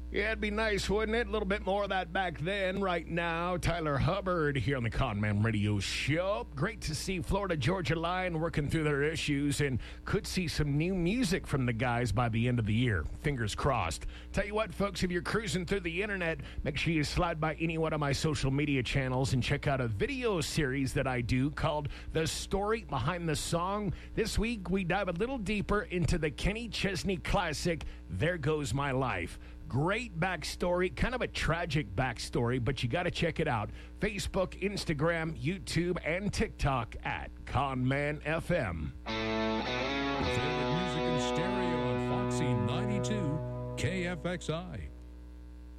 Yeah, it'd be nice, wouldn't it? A little bit more of that back then. Right now, Tyler Hubbard here on the Conman Radio Show. Great to see Florida Georgia Line working through their issues, and could see some new music from the guys by the end of the year. Fingers crossed. Tell you what, folks, if you're cruising through the internet, make sure you slide by any one of my social media channels and check out a video series that I do called The Story Behind the Song. This week, we dive a little deeper into the Kenny Chesney classic, There Goes My Life. Great backstory, kind of a tragic backstory, but you got to check it out. Facebook, Instagram, YouTube, and TikTok at Conman FM. Favorite music in stereo on Foxy 92 KFXI.